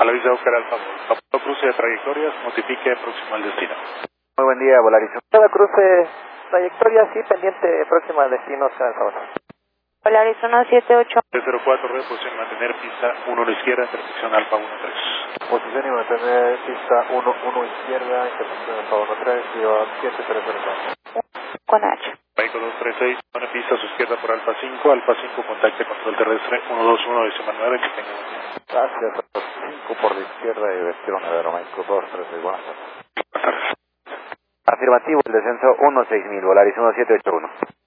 la vista Oscar Alfa. Apolo cruce de trayectorias, notifique próximo al destino. Muy buen día, Volaris. Cada cruce, trayectoria, sí, pendiente, próxima al destino, sea el favor. Volaris 178. 304, reposición mantener pista 1 a la izquierda, intersección Alfa 13. Posición y mantener pista 1 izquierda, intersección Alfa 13, lleva 7304. Con H. Vehículo 236, pone pista a su izquierda por Alfa 5, contacte control terrestre 121, decimal 9, que tenga un día. Gracias, Alfa 5 por la izquierda y destino Aeroméxico 236, buenas tardes. Buenas tardes. Afirmativo, el descenso 16000, Volaris 1781.